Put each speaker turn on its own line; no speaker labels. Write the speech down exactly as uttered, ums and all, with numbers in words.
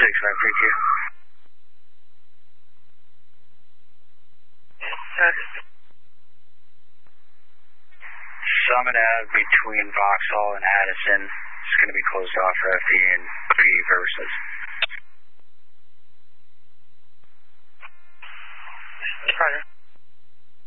six five, thank you. Summit Ave between Vauxhall and Addison is going to be closed off for F D and P purposes.